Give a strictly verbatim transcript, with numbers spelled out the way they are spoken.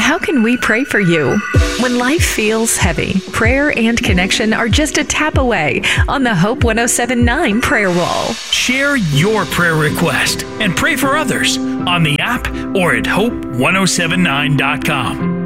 how can we pray for you? When life feels heavy, prayer and connection are just a tap away on the Hope one oh seven point nine prayer wall. Share your prayer request and pray for others on the app or at hope ten seventy-nine dot com.